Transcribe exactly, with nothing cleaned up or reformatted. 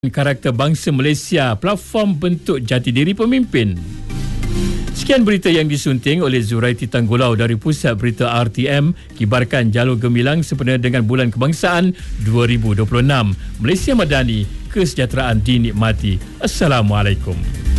Karakter bangsa Malaysia, platform bentuk jati diri pemimpin. Sekian berita yang disunting oleh Zuraiti Tanggulau dari Pusat Berita R T M, kibarkan jalur gemilang sempena dengan Bulan Kebangsaan dua ribu dua puluh enam. Malaysia Madani, kesejahteraan dinikmati. Assalamualaikum.